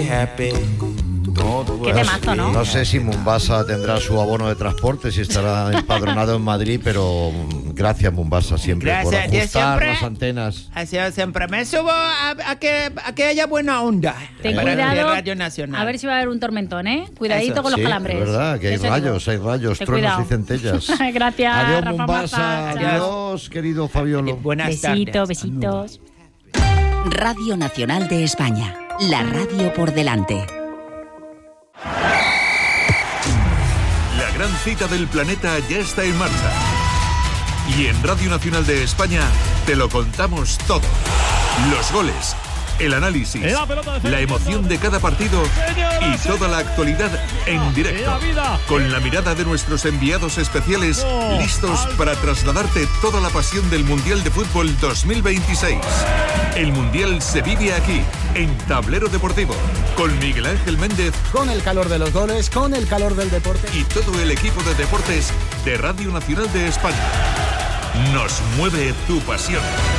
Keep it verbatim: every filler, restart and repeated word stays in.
happy. Qué temazo, ¿no? No sé si Mombasa tendrá su abono de transporte, si estará empadronado en Madrid, pero gracias Mombasa siempre Gracias, por yo ajustar siempre- las antenas. Así es, siempre me subo a, a que, a que haya buena onda. Ten Para el cuidado, Radio Nacional. a ver si va a haber un tormentón, ¿eh? Cuidadito Eso. con los Sí, calambres. es verdad, que hay Eso digo. rayos, hay rayos, Ten truenos cuidado. y centellas. Gracias, Adiós Rafa Mombasa, Maza. adiós querido Fabiolo. Buenas Besitos, tardes. besitos. Radio Nacional de España. La radio por delante. La gran cita del planeta ya está en marcha. Y en Radio Nacional de España te lo contamos todo. Los goles, el análisis, La pelota defendiendo. la emoción de cada partido y toda la actualidad en directo. La vida. Con la mirada de nuestros enviados especiales, Oh, listos al- para trasladarte toda la pasión del Mundial de Fútbol dos mil veintiséis. El Mundial se vive aquí, en Tablero Deportivo, con Miguel Ángel Méndez Con el calor de los goles, con el calor del deporte. y todo el equipo de deportes de Radio Nacional de España. Nos mueve tu pasión.